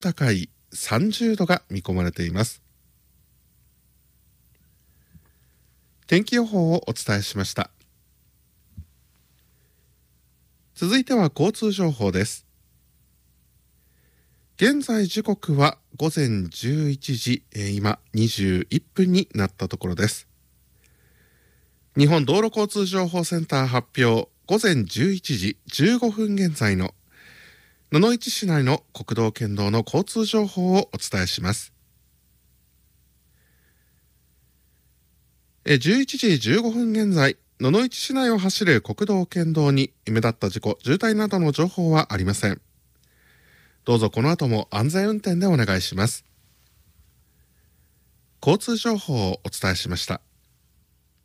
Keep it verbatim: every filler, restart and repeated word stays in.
かいさんじゅうどが見込まれています。天気予報をお伝えしました。続いては交通情報です。現在時刻はごぜんじゅういちじ、えー、今にじゅういっぷんになったところです。日本道路交通情報センター発表、ごぜんじゅういちじじゅうごふん現在の野々市市内の国道県道の交通情報をお伝えします。じゅういちじじゅうごふん現在、野々市市内を走る国道県道に目立った事故、渋滞などの情報はありません。どうぞこの後も安全運転でお願いします。交通情報をお伝えしました。